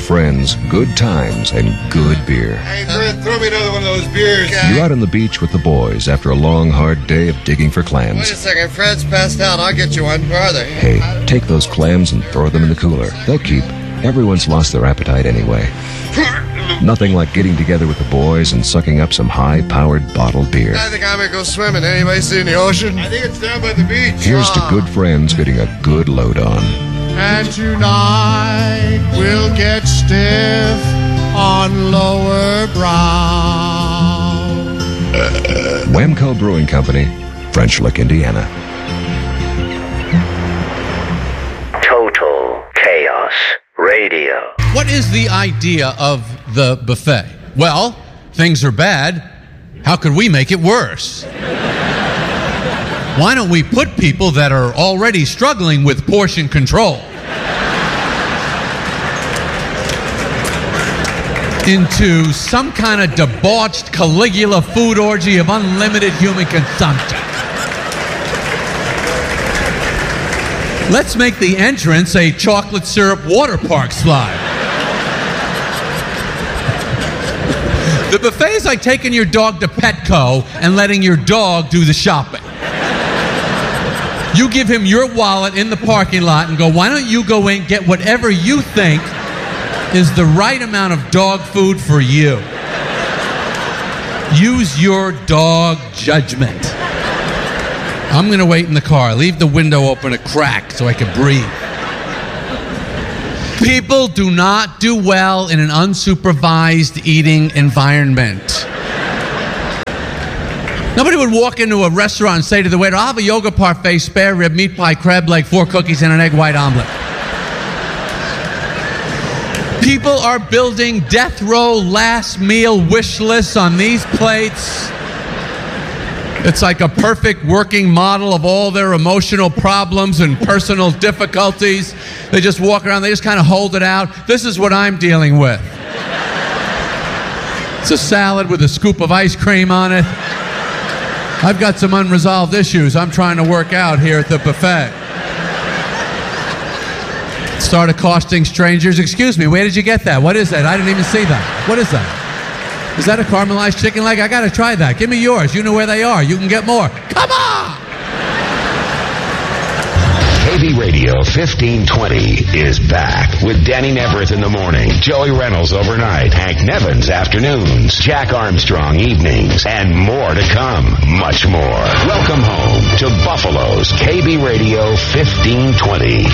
friends, good times, and good beer. Hey, Bert, throw me another one of those beers. You're out on the beach with the boys after a long, hard day of digging for Wait clams. a second, Fred's passed out. I'll get you one. Where are they? Hey, take those clams and throw them in the cooler. They'll keep. Everyone's lost their appetite anyway. Nothing like getting together with the boys and sucking up some high-powered bottled beer. I think I'm gonna go swimming. Anybody see in the ocean? I think it's down by the beach. Here's to good friends getting a good load on. And tonight we'll get stiff on Lower Brown. Whamco Brewing Company, French Lick, Indiana. Total Chaos Radio. What is the idea of the buffet? Well, things are bad. How could we make it worse? Why don't we put people that are already struggling with portion control into some kind of debauched Caligula food orgy of unlimited human consumption? Let's make the entrance a chocolate syrup water park slide. The buffet is like taking your dog to Petco and letting your dog do the shopping. You give him your wallet in the parking lot and go, why don't you go in, get whatever you think is the right amount of dog food for you. Use your dog judgment. I'm going to wait in the car. Leave the window open a crack so I can breathe. People do not do well in an unsupervised eating environment. Nobody would walk into a restaurant and say to the waiter, I'll have a yogurt parfait, spare rib, meat pie, crab leg, 4 cookies, and an egg white omelet. People are building death row last meal wish lists on these plates. It's like a perfect working model of all their emotional problems and personal difficulties. They just walk around, they just kind of hold it out. This is what I'm dealing with. It's a salad with a scoop of ice cream on it. I've got some unresolved issues I'm trying to work out here at the buffet. Start accosting strangers. Excuse me, where did you get that? What is that? I didn't even see that. What is that? Is that a caramelized chicken leg? I gotta try that. Give me yours. You know where they are. You can get more. Come on! KB Radio 1520 is back with Danny Neverth in the morning, Joey Reynolds overnight, Hank Nevins afternoons, Jack Armstrong evenings, and more to come. Much more. Welcome home to Buffalo's KB Radio 1520.